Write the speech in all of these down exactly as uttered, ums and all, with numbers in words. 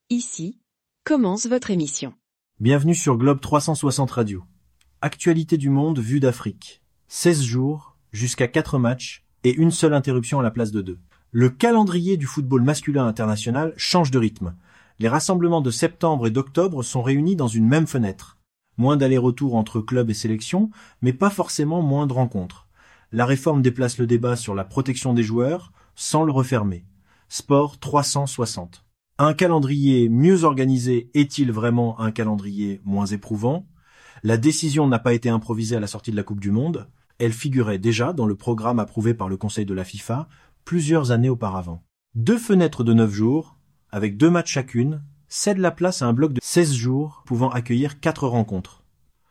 Ici, commence votre émission. Bienvenue sur Globe trois cent soixante Radio. Actualité du monde vue d'Afrique. seize jours, jusqu'à quatre matchs et une seule interruption à la place de deux. Le calendrier du football masculin international change de rythme. Les rassemblements de septembre et d'octobre sont réunis dans une même fenêtre. Moins d'allers-retours entre clubs et sélections, mais pas forcément moins de rencontres. La réforme déplace le débat sur la protection des joueurs sans le refermer. Sport trois cent soixante. Un calendrier mieux organisé est-il vraiment un calendrier moins éprouvant ? La décision n'a pas été improvisée à la sortie de la Coupe du Monde. Elle figurait déjà dans le programme approuvé par le Conseil de la FIFA plusieurs années auparavant. Deux fenêtres de neuf jours, avec deux matchs chacune, cèdent la place à un bloc de seize jours pouvant accueillir quatre rencontres.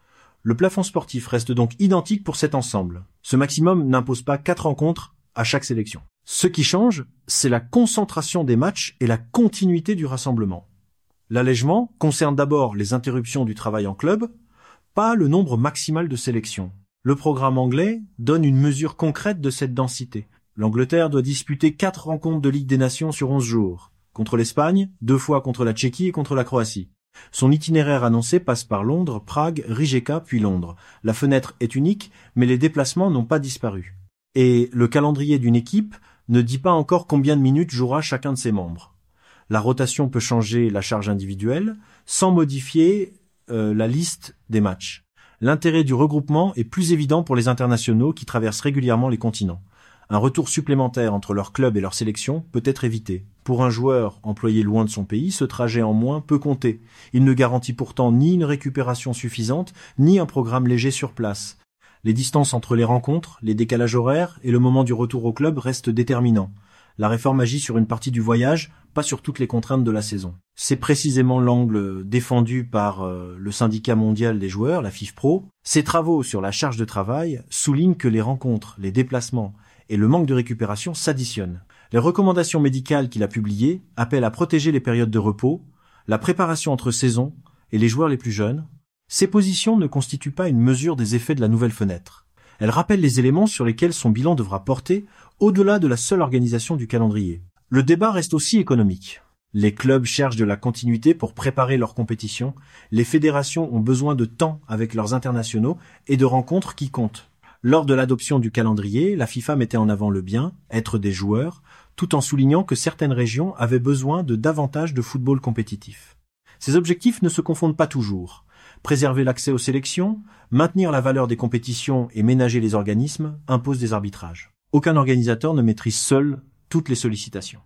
Le plafond sportif reste donc identique pour cet ensemble. Ce maximum n'impose pas quatre rencontres à chaque sélection. Ce qui change, c'est la concentration des matchs et la continuité du rassemblement. L'allègement concerne d'abord les interruptions du travail en club, pas le nombre maximal de sélections. Le programme anglais donne une mesure concrète de cette densité. L'Angleterre doit disputer quatre rencontres de Ligue des Nations sur onze jours. Contre l'Espagne, deux fois contre la Tchéquie et contre la Croatie. Son itinéraire annoncé passe par Londres, Prague, Rijeka puis Londres. La fenêtre est unique, mais les déplacements n'ont pas disparu. Et le calendrier d'une équipe ne dit pas encore combien de minutes jouera chacun de ses membres. La rotation peut changer la charge individuelle sans modifier euh, la liste des matchs. L'intérêt du regroupement est plus évident pour les internationaux qui traversent régulièrement les continents. Un retour supplémentaire entre leur club et leur sélection peut être évité. Pour un joueur employé loin de son pays, ce trajet en moins peut compter. Il ne garantit pourtant ni une récupération suffisante, ni un programme léger sur place. Les distances entre les rencontres, les décalages horaires et le moment du retour au club restent déterminants. La réforme agit sur une partie du voyage, pas sur toutes les contraintes de la saison. C'est précisément l'angle défendu par euh, le syndicat mondial des joueurs, la FIFPro. Ses travaux sur la charge de travail soulignent que les rencontres, les déplacements et le manque de récupération s'additionnent. Les recommandations médicales qu'il a publiées appellent à protéger les périodes de repos, la préparation entre saisons et les joueurs les plus jeunes. Ces positions ne constituent pas une mesure des effets de la nouvelle fenêtre. Elles rappellent les éléments sur lesquels son bilan devra porter au-delà de la seule organisation du calendrier. Le débat reste aussi économique. Les clubs cherchent de la continuité pour préparer leurs compétitions. Les fédérations ont besoin de temps avec leurs internationaux et de rencontres qui comptent. Lors de l'adoption du calendrier, la FIFA mettait en avant le bien, être des joueurs, tout en soulignant que certaines régions avaient besoin de davantage de football compétitif. Ces objectifs ne se confondent pas toujours. Préserver l'accès aux sélections, maintenir la valeur des compétitions et ménager les organismes imposent des arbitrages. Aucun organisateur ne maîtrise seul toutes les sollicitations.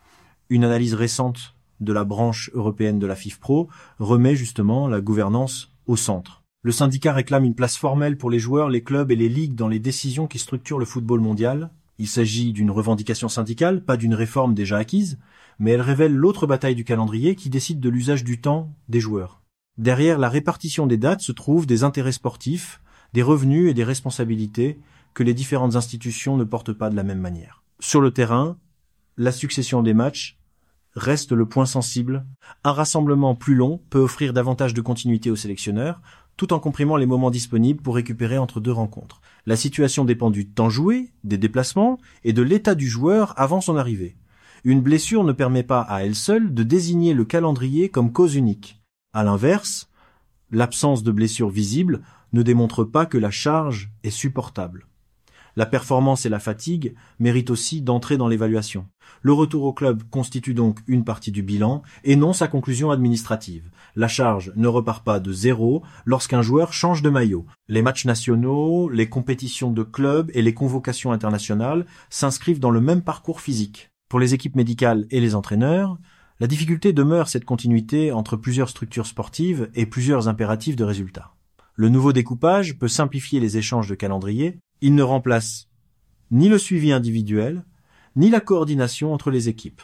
Une analyse récente de la branche européenne de la FIFPro remet justement la gouvernance au centre. Le syndicat réclame une place formelle pour les joueurs, les clubs et les ligues dans les décisions qui structurent le football mondial. Il s'agit d'une revendication syndicale, pas d'une réforme déjà acquise, mais elle révèle l'autre bataille du calendrier qui décide de l'usage du temps des joueurs. Derrière la répartition des dates se trouvent des intérêts sportifs, des revenus et des responsabilités que les différentes institutions ne portent pas de la même manière. Sur le terrain, la succession des matchs reste le point sensible. Un rassemblement plus long peut offrir davantage de continuité aux sélectionneurs, tout en comprimant les moments disponibles pour récupérer entre deux rencontres. La situation dépend du temps joué, des déplacements et de l'état du joueur avant son arrivée. Une blessure ne permet pas à elle seule de désigner le calendrier comme cause unique. À l'inverse, l'absence de blessure visible ne démontre pas que la charge est supportable. La performance et la fatigue méritent aussi d'entrer dans l'évaluation. Le retour au club constitue donc une partie du bilan et non sa conclusion administrative. La charge ne repart pas de zéro lorsqu'un joueur change de maillot. Les matchs nationaux, les compétitions de club et les convocations internationales s'inscrivent dans le même parcours physique. Pour les équipes médicales et les entraîneurs, la difficulté demeure cette continuité entre plusieurs structures sportives et plusieurs impératifs de résultats. Le nouveau découpage peut simplifier les échanges de calendrier. Il ne remplace ni le suivi individuel, ni la coordination entre les équipes.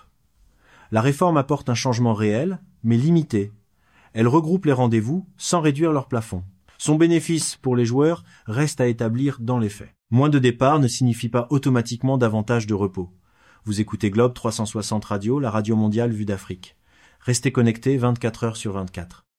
La réforme apporte un changement réel, mais limité. Elle regroupe les rendez-vous sans réduire leur plafond. Son bénéfice pour les joueurs reste à établir dans les faits. Moins de départs ne signifie pas automatiquement davantage de repos. Vous écoutez Globe trois cent soixante Radio, la radio mondiale vue d'Afrique. Restez connectés vingt-quatre heures sur vingt-quatre.